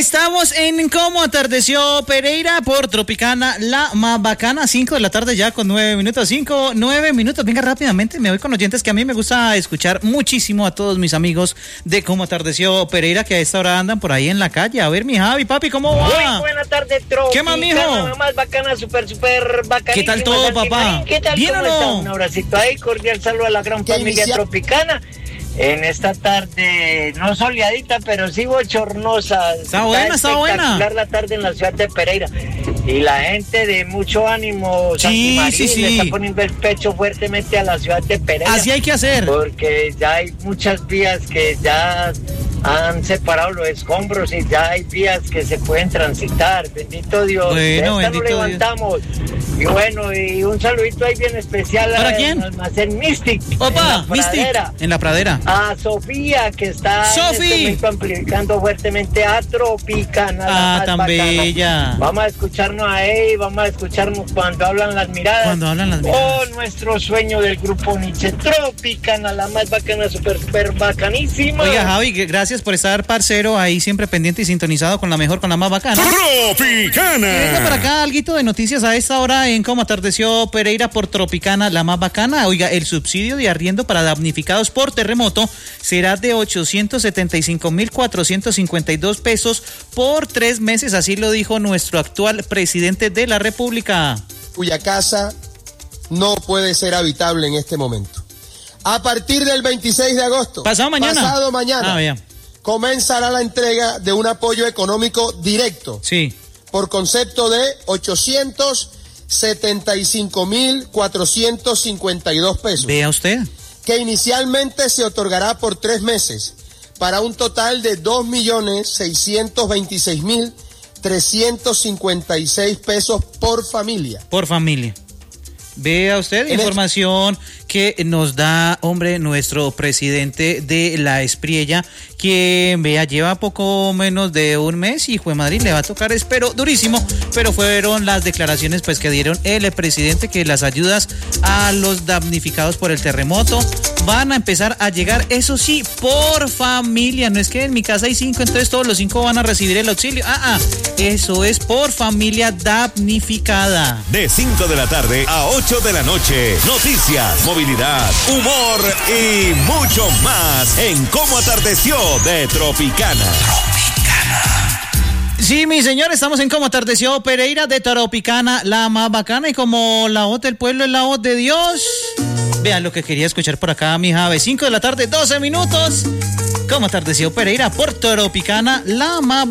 Estamos en Cómo Atardeció Pereira por Tropicana, la más bacana. 5 de la tarde ya con 9 minutos. 9 minutos. Venga, rápidamente, me voy con oyentes que a mí me gusta escuchar muchísimo a todos mis amigos de Cómo Atardeció Pereira, que a esta hora andan por ahí en la calle. A ver, mi Javi, papi, ¿cómo va? Muy buena tarde, Tropicana. ¿Qué más, mijo? La más bacana, súper bacana. ¿Qué tal todo, papá? ¿Qué tal? ¿Bien ¿Cómo o no? está? Un abracito ahí, cordial saludo a la gran familia Tropicana. En esta tarde, no soleadita, pero sí bochornosa. Está buena. Espectacular la tarde en la ciudad de Pereira. Y la gente de mucho ánimo, sí. le está poniendo el pecho fuertemente a la ciudad de Pereira. Así hay que hacer. Porque ya hay muchas vías que ya han separado los escombros y ya hay vías que se pueden transitar. Bendito Dios. Bueno, bendito nos levantamos. Dios. Y bueno, y un saludito ahí bien especial. ¿Para quién? Almacén Mystic. Opa, Mystic. En la pradera. A Sofía, que está en este momento amplificando fuertemente a Tropicana. Tan bella. Vamos a escucharnos ahí, vamos a escucharnos cuando hablan las miradas. Oh, nuestro sueño del grupo Nietzsche. Tropicana, la más bacana, súper bacanísima. Oiga, Javi, gracias por estar parcero ahí siempre pendiente y sintonizado con la mejor, con la más bacana. Tropicana. Venga para acá alguito de noticias a esta hora en Cómo Atardeció Pereira por Tropicana, la más bacana. Oiga, el subsidio de arriendo para damnificados por terremoto será de 875,452 pesos por 3 meses, así lo dijo nuestro actual presidente de la República. Cuya casa no puede ser habitable en este momento. A partir del 26 de agosto, pasado mañana, comenzará la entrega de un apoyo económico directo. Sí. Por concepto de 875,452 pesos. Vea usted. Que inicialmente se otorgará por 3 meses, para un total de 2,626,356 pesos por familia. Por familia. Vea usted, información que nos da, nuestro presidente de la Espriella, quien, lleva poco menos de un mes y Madrid le va a tocar, espero, durísimo, pero fueron las declaraciones que dieron el presidente, que las ayudas a los damnificados por el terremoto van a empezar a llegar, eso sí, por familia. No es que en mi casa hay 5, entonces todos los 5 van a recibir el auxilio. Eso es por familia damnificada. De 5 de la tarde a 8 de la noche, noticias, movilidad, humor y mucho más en Cómo Atardeció de Tropicana. Sí, mi señor, estamos en Cómo Atardeció Pereira de Tropicana, la más bacana, y como la voz del pueblo es la voz de Dios. Vean lo que quería escuchar por acá, mi Jave. 5 de la tarde, 12 minutos. Cómo Atardeció Pereira por Tropicana, la más